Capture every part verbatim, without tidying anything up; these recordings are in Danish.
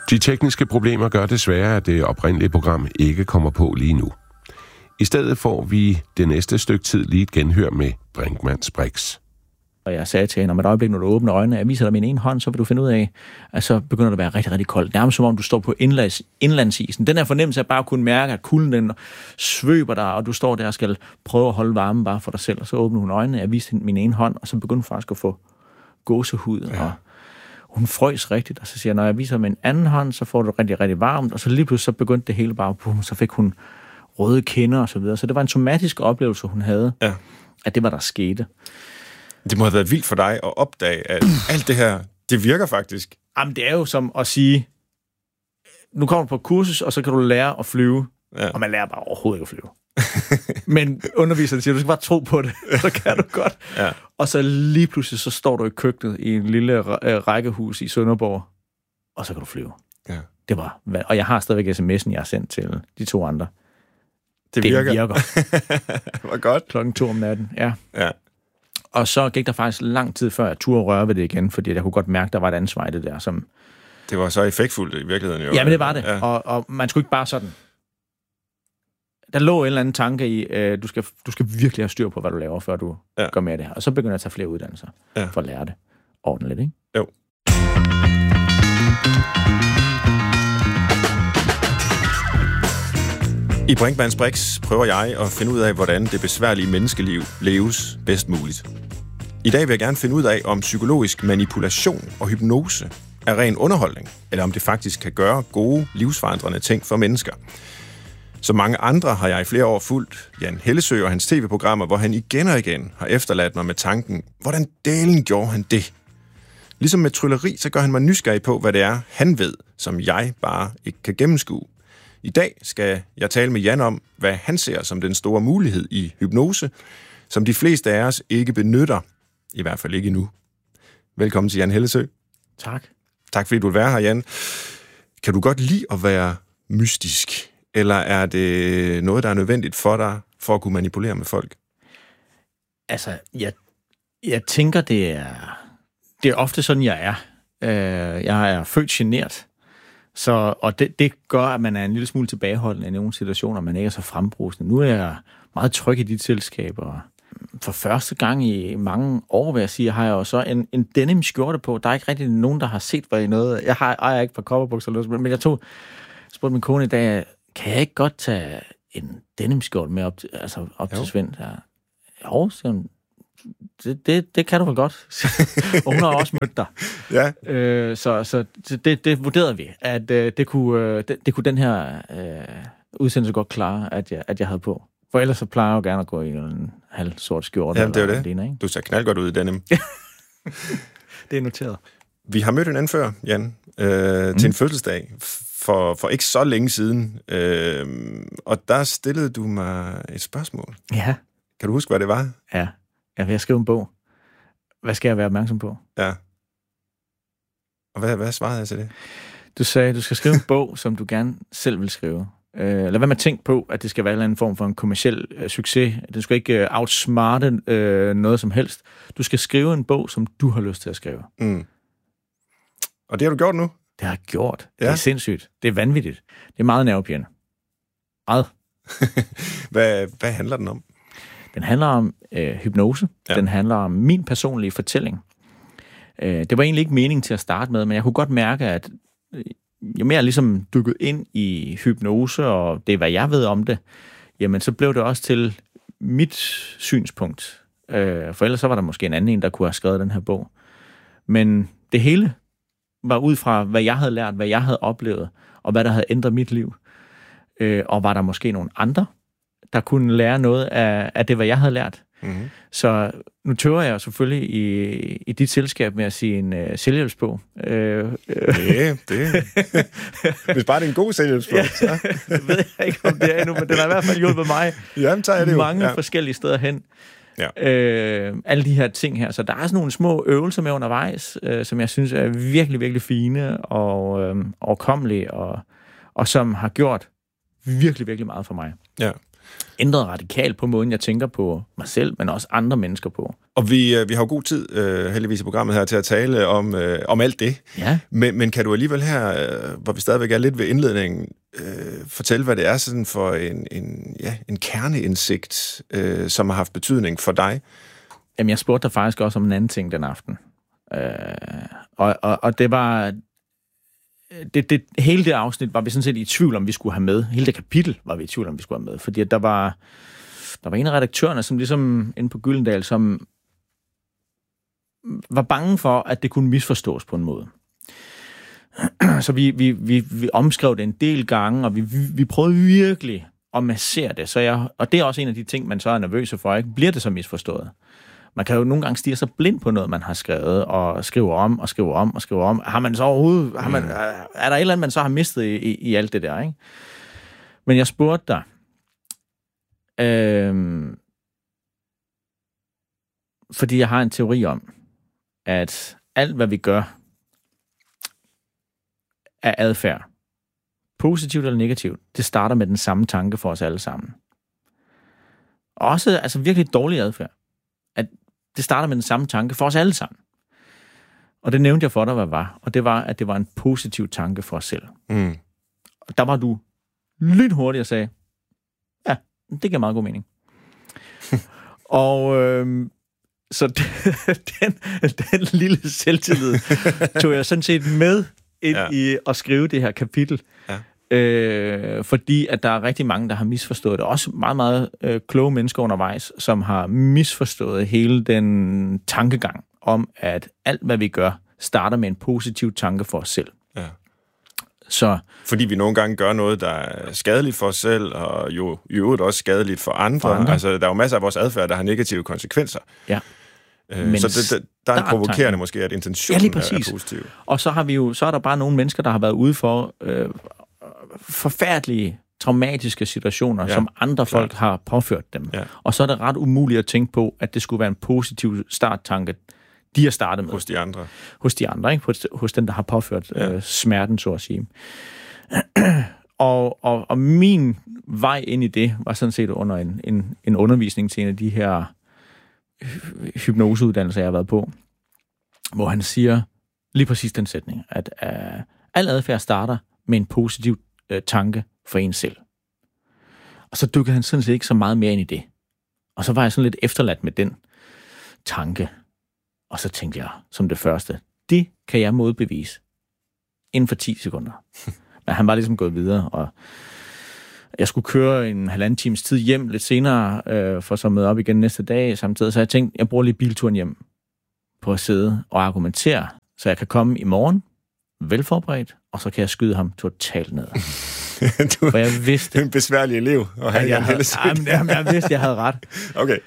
De tekniske problemer gør desværre, at det oprindelige program ikke kommer på lige nu. I stedet får vi det næste stykke tid lige et genhør med Brinkmanns Brix. Og jeg sagde til hende, om et øjeblik, når du åbner øjnene, jeg viser dig min ene hånd, så vil du finde ud af, at så begynder det at være rigtig, rigtig koldt. Nærmest som om du står på indlands, indlandsisen. Den her fornemmelse af bare at kunne mærke, at kulden den svøber dig, og du står der og skal prøve at holde varmen bare for dig selv. Og så åbner hun øjnene, jeg viser hende min ene hånd, og så begynder hun faktisk at få gåsehud. Ja. Og hun frøs rigtigt, og så siger jeg, når jeg viser min anden hånd, så får du rigtig, rigtig varmt. Og så lige pludselig så begyndte det hele bare på, så fik hun røde kinder og så videre. Så det var en somatisk oplevelse, hun havde, ja. At det var der skete. Det må have været vildt for dig at opdage, at alt det her, det virker faktisk. Jamen, det er jo som at sige, nu kommer du på kursus, og så kan du lære at flyve. Ja. Og man lærer bare overhovedet ikke at flyve. Men underviseren siger, du skal bare tro på det, så kan du godt. Ja. Og så lige pludselig, så står du i køkkenet i en lille rækkehus i Sønderborg, og så kan du flyve. Ja. Det var, og jeg har stadigvæk sms'en, jeg har sendt til de to andre. Det virker. Det virker. Det var godt. Klokken to om natten, ja. Ja. Og så gik der faktisk lang tid før, jeg turde røre ved det igen, fordi jeg kunne godt mærke, der var et ansvar i det der. Som... Det var så effektfuldt i virkeligheden jo. Ja, men det var det. Ja. Og, og man skulle ikke bare sådan... Der lå en eller anden tanke i, øh, du, skal, du skal virkelig have styr på, hvad du laver, før du ja. Går med det her. Og så begynder jeg at tage flere uddannelser ja. For at lære det ordentligt, ikke? Jo. I Brinkmanns Brix prøver jeg at finde ud af, hvordan det besværlige menneskeliv leves bedst muligt. I dag vil jeg gerne finde ud af, om psykologisk manipulation og hypnose er ren underholdning, eller om det faktisk kan gøre gode, livsforandrende ting for mennesker. Som mange andre har jeg i flere år fulgt Jan Hellesøe og hans tv-programmer, hvor han igen og igen har efterladt mig med tanken, hvordan delen gjorde han det? Ligesom med trylleri, så gør han mig nysgerrig på, hvad det er, han ved, som jeg bare ikke kan gennemskue. I dag skal jeg tale med Jan om, hvad han ser som den store mulighed i hypnose, som de fleste af os ikke benytter, i hvert fald ikke endnu. Velkommen til Jan Hellesøe. Tak. Tak fordi du vil være her, Jan. Kan du godt lide at være mystisk, eller er det noget, der er nødvendigt for dig, for at kunne manipulere med folk? Altså, jeg, jeg tænker, det er, det er ofte sådan, jeg er. Jeg er født genert. Så, og det, det gør, at man er en lille smule tilbageholdende i nogle situationer, man ikke er så frembrusende. Nu er jeg meget tryg i de selskaber. For første gang i mange år, vil jeg sige, har jeg jo så en, en denim skjorte på. Der er ikke rigtig nogen, der har set, hvad i noget. Jeg har, ejer ikke på kopperbukser eller noget, men jeg tog, spurgte min kone i dag, kan jeg ikke godt tage en denim skjorte med op til, altså op til Svend? Ja. Jo, siger hun. Det, det, det kan du vel godt. Og hun har også mødt dig. Ja. Øh, så så det, det vurderede vi, at øh, det, kunne, det, det kunne den her øh, udsendelse godt klare, at jeg, at jeg havde på. For ellers så plejer jeg jo gerne at gå i en halv sort skjorte. Jamen, det er jo det. Dine, ikke? Du ser knaldgodt ud i denim. Det er noteret. Vi har mødt hinanden før, Jan, øh, mm. til en fødselsdag for, for ikke så længe siden. Øh, og der stillede du mig et spørgsmål. Ja. Kan du huske, hvad det var? Ja. Jeg vil skrive en bog. Hvad skal jeg være opmærksom på? Ja. Og hvad, hvad svarede jeg til det? Du sagde, du skal skrive en bog, som du gerne selv vil skrive. Øh, lad være med at tænke på, at det skal være en eller anden form for en kommerciel øh, succes. Du skal ikke øh, outsmarte øh, noget som helst. Du skal skrive en bog, som du har lyst til at skrive. Mm. Og det har du gjort nu? Det har jeg gjort. Ja. Det er sindssygt. Det er vanvittigt. Det er meget nervepirrende. Meget. hvad, hvad handler den om? Den handler om øh, hypnose. Ja. Den handler om min personlige fortælling. Øh, det var egentlig ikke meningen til at starte med, men jeg kunne godt mærke, at øh, jo mere jeg ligesom dykket ind i hypnose, og det er, hvad jeg ved om det, jamen så blev det også til mit synspunkt. Øh, for ellers så var der måske en anden en, der kunne have skrevet den her bog. Men det hele var ud fra, hvad jeg havde lært, hvad jeg havde oplevet, og hvad der havde ændret mit liv. Øh, og var der måske nogle andre, der kunne lære noget af, af det, hvad jeg havde lært. Mm-hmm. Så nu tøver jeg selvfølgelig i, i dit selskab med at sige en uh, selvhjælpsbog. Uh, uh. Det, det. Hvis bare det er en god selvhjælpsbog, ja, så. Det ved jeg ikke, om det er endnu, men den har i hvert fald hjulpet mig Jamen, tager jeg det jo. mange ja. forskellige steder hen. Ja. Uh, alle de her ting her. Så der er sådan nogle små øvelser med undervejs, uh, som jeg synes er virkelig, virkelig fine og uh, overkommelige, og, og som har gjort virkelig, virkelig meget for mig. Ja. Ændret radikalt på måden, jeg tænker på mig selv, men også andre mennesker på. Og vi, vi har jo god tid, øh, heldigvis i programmet her, til at tale om, øh, om alt det. Ja. Men, men kan du alligevel her, øh, hvor vi stadigvæk er lidt ved indledningen, øh, fortælle, hvad det er sådan for en, en, ja, en kerneindsigt, øh, som har haft betydning for dig? Jamen, jeg spurgte dig faktisk også om en anden ting den aften. Øh, og, og, og det var... Det, det, hele det afsnit var vi sådan set i tvivl om, vi skulle have med. Hele det kapitel var vi i tvivl om, vi skulle have med. Fordi at der var, der var en af redaktørerne, som ligesom inde på Gyldendal, som var bange for, at det kunne misforstås på en måde. Så vi, vi, vi, vi omskrev det en del gange, og vi, vi prøvede virkelig at massere det. Så jeg, og det er også en af de ting, man så er nervøs for. Ikke? Bliver det så misforstået? Man kan jo nogle gange stirre sig blind på noget, man har skrevet, og skriver om, og skriver om, og skriver om. Har man så overhovedet... Har man, er der et eller andet, man så har mistet i, i, i alt det der, ikke? Men jeg spurgte dig... Øhm, fordi jeg har en teori om, at alt, hvad vi gør, er adfærd. Positivt eller negativt. Det starter med den samme tanke for os alle sammen. Også altså virkelig dårlig adfærd. At det starter med den samme tanke for os alle sammen. Og det nævnte jeg for dig, hvad var. Og det var, at det var en positiv tanke for os selv. Mm. Og der var du lynhurtigt og sagde, ja, det giver meget god mening. og øh, så den, den lille selvtillid tog jeg sådan set med ind ja. i at skrive det her kapitel. Ja. Øh, fordi at der er rigtig mange, der har misforstået det. Også meget, meget øh, kloge mennesker undervejs, som har misforstået hele den tankegang om, at alt, hvad vi gør, starter med en positiv tanke for os selv. Ja. Så, fordi vi nogle gange gør noget, der er skadeligt for os selv, og jo i øvrigt også skadeligt for andre. for andre. Altså, der er jo masser af vores adfærd, der har negative konsekvenser. Ja. Øh, Men så det, det, der er en provokerende tanken. Måske, at intentionen ja, er positiv. Og så har vi jo, så er der bare nogle mennesker, der har været ude for øh, forfærdelige, traumatiske situationer, ja, som andre klart. folk har påført dem. Ja. Og så er det ret umuligt at tænke på, at det skulle være en positiv starttanke, de har startet med. Hos de andre. Hos de andre, ikke? Hos, hos den, der har påført ja. øh, smerten, så at sige. og, og, og min vej ind i det var sådan set under en, en, en undervisning til en af de her hypnoseuddannelser, jeg har været på, hvor han siger lige præcis den sætning, at uh, al adfærd starter med en positiv uh, tanke for en selv. Og så dykkede han sådan set ikke så meget mere ind i det. Og så var jeg sådan lidt efterladt med den tanke. Og så tænkte jeg, som det første, det kan jeg modbevise inden for ti sekunder. Men han var ligesom gået videre, og jeg skulle køre en halvanden times tid hjem lidt senere, øh, for så møde op igen næste dag samtidig. Så jeg tænkte, jeg bruger lige bilturen hjem på at sidde og argumentere, så jeg kan komme i morgen velforberedt, og så kan jeg skyde ham totalt ned. Du for jeg vidste... en besværlig elev, og han jeg, havde, jamen, jamen, jeg vidste, jeg havde ret. Okay.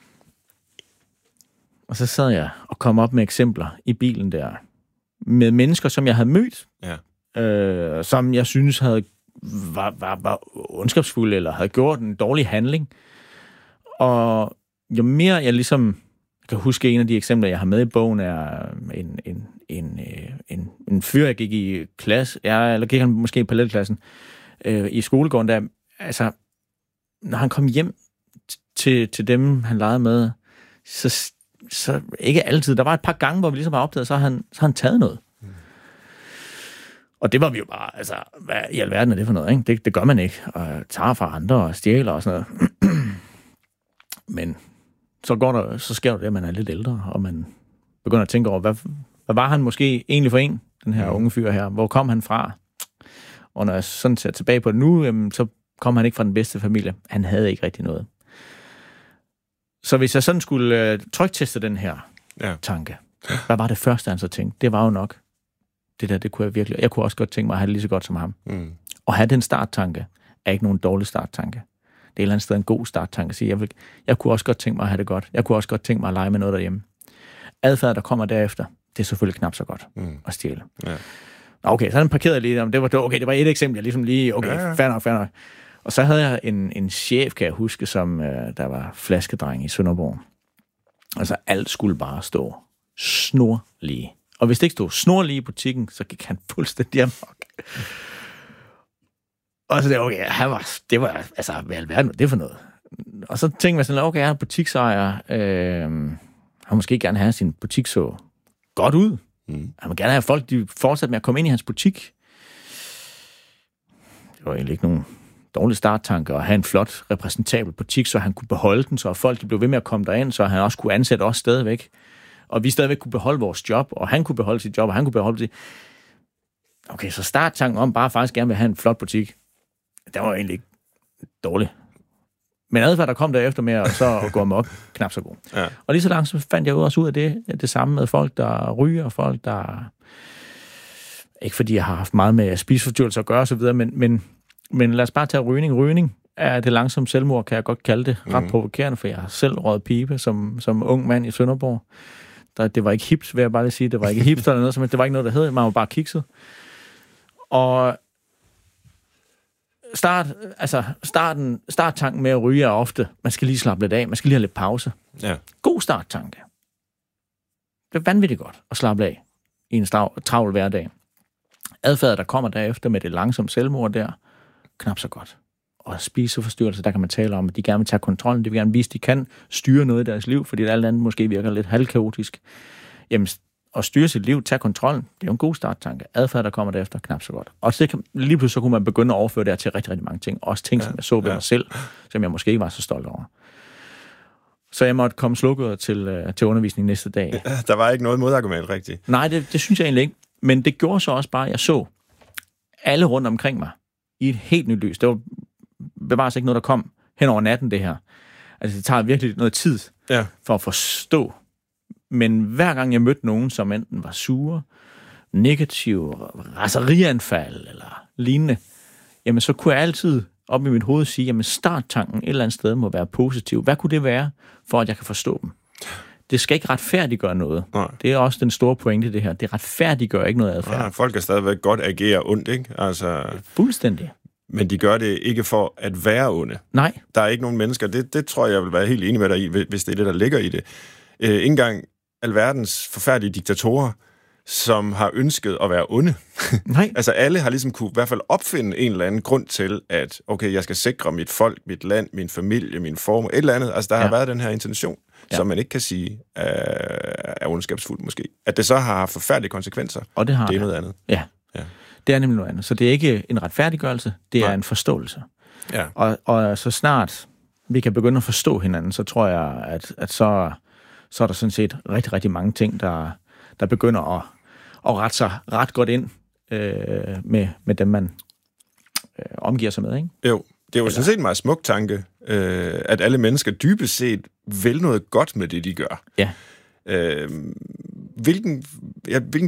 Og så sad jeg og kom op med eksempler i bilen der, med mennesker, som jeg havde mødt, ja. øh, som jeg synes havde Var, var, var ondskabsfuld, eller havde gjort en dårlig handling. Og jo mere jeg ligesom... Jeg kan huske, en af de eksempler, jeg har med i bogen, er en, en, en, en, en fyr, jeg gik i klasse, ja, eller gik han måske i parallelklassen, øh, i skolegården der. Altså, når han kom hjem til, til dem, han legede med, så, så ikke altid. Der var et par gange, hvor vi ligesom har opdaget, så har han, så har han taget noget. Og det var vi jo bare, altså, hvad i alverden er det for noget, ikke? Det, det gør man ikke, og tager fra andre og stjæler og sådan noget. Men så går der, så sker det, at man er lidt ældre, og man begynder at tænke over, hvad, hvad var han måske egentlig for en, den her unge fyr her? Hvor kom han fra? Og når jeg sådan ser tilbage på det nu, jamen, så kom han ikke fra den bedste familie. Han havde ikke rigtig noget. Så hvis jeg sådan skulle øh, trykteste den her ja. tanke, hvad var det første, han så tænkte? Det var jo nok, det der, det kunne jeg virkelig... Jeg kunne også godt tænke mig at have det lige så godt som ham. Mm. Og have den starttanke er ikke nogen dårlig starttanke. Det er et eller andet sted en god starttanke. Så jeg, vil, jeg kunne også godt tænke mig at have det godt. Jeg kunne også godt tænke mig at lege med noget derhjemme. Adfærd, der kommer derefter, det er selvfølgelig knap så godt mm. at stjæle. Ja. Okay, så han parkerede lige. Det var, okay, det var et eksempel. Jeg ligesom lige... Okay, ja, ja. fair nok, fair nok. Og så havde jeg en, en chef, kan jeg huske, som øh, der var flaskedreng i Sønderborg. Altså, alt skulle bare stå snorlige. Og hvis det ikke stod snorlige i butikken, så gik han fuldstændig amok. Og så det okay, han var, det var, altså, hvad alverden var det for noget? Og så tænkte jeg sådan, okay, han er butiksejer, øh, Han vil måske gerne have, at sin butik så godt ud. Mm. Han vil gerne have, at folk de fortsat med at komme ind i hans butik. Det var egentlig ikke nogen dårlig starttanke at have en flot, repræsentabel butik, så han kunne beholde den, så folk de blev ved med at komme derind, så han også kunne ansætte os stadigvæk. Og vi stadigvæk kunne beholde vores job, og han kunne beholde sit job, og han kunne beholde det. Okay, så starttanken om bare faktisk gerne vil have en flot butik, det var egentlig ikke dårligt. Men adfærd, der kom derefter med at, så at gå amok, knap så god. Ja. Og lige så langt, så fandt jeg også ud af det, det samme med folk, der ryger, folk, der... Ikke fordi jeg har haft meget med spiseforstyrrelser at gøre osv., men, men, men lad os bare tage rygning. Rygning er det langsomt selvmord, kan jeg godt kalde det. Ret mm. provokerende, for jeg har selv røget pibe som, som ung mand i Sønderborg. Der, det var ikke hips, vil jeg bare lige sige. Det var ikke hipster eller noget, som det var ikke noget, der hed. Man var bare kikset. Og start, altså starten, starttanken med at ryge er ofte, man skal lige slappe lidt af, man skal lige have lidt pause. Ja. God starttanke. Det er vanvittigt godt at slappe af i en travl hverdag. Adfærdet, der kommer derefter med det langsomme selvmord der, knap så godt. Og spiseforstyrrelse, der kan man tale om, at de gerne vil tage kontrollen, de vil gerne vise, at de kan styre noget i deres liv, fordi alt andet måske virker lidt halvkaotisk. Jamen, at styre sit liv, tage kontrollen, det er jo en god starttanke. Adfærd, der kommer derefter, knap så godt. Og så kan, lige pludselig så kunne man begynde at overføre det her til rigtig, rigtig mange ting. Også ting, ja, som jeg så ved ja. mig selv, som jeg måske ikke var så stolt over. Så jeg måtte komme slukket til, til undervisning næste dag. Der var ikke noget modargument rigtigt. Nej, det, det synes jeg egentlig ikke. Men det gjorde så også bare, at jeg så alle rundt omkring mig i et helt nyt lys. Det var bevares ikke noget, der kom hen over natten, det her. Altså, det tager virkelig noget tid ja. for at forstå. Men hver gang jeg mødte nogen, som enten var sure, negative, raserianfald eller lignende, jamen så kunne jeg altid op i mit hoved sige, jamen starttanken et eller andet sted må være positiv. Hvad kunne det være, for at jeg kan forstå dem? Det skal ikke retfærdiggøre noget. Nej. Det er også den store pointe, det her. Det retfærdiggør ikke noget adfærd. Ja, folk kan stadigvæk godt agere ondt, ikke? Altså, fuldstændig. Men de gør det ikke for at være onde. Nej. Der er ikke nogen mennesker, det, det tror jeg, jeg vil være helt enig med dig i, hvis det er det, der ligger i det. Øh, ikke engang alverdens forfærdelige diktatorer, som har ønsket at være onde. Nej. Altså alle har ligesom kunne i hvert fald opfinde en eller anden grund til, at okay, jeg skal sikre mit folk, mit land, min familie, min form, et eller andet. Altså der ja. har været den her intention, ja. som man ikke kan sige er, er ondskabsfuld måske. At det så har haft forfærdelige konsekvenser, og det, har det er det. noget andet. Ja. ja, det er nemlig noget andet. Så det er ikke en retfærdiggørelse, det Nej. er en forståelse. Ja. Og, og så snart vi kan begynde at forstå hinanden, så tror jeg, at, at så, så er der sådan set rigtig, rigtig mange ting, der, der begynder at og rette sig ret godt ind øh, med, med dem, man øh, omgiver sig med, ikke? Jo, det er jo Eller... sådan set en meget smuk tanke, øh, at alle mennesker dybest set vil noget godt med det, de gør. Ja. Øh, hvilken, ja, hvilken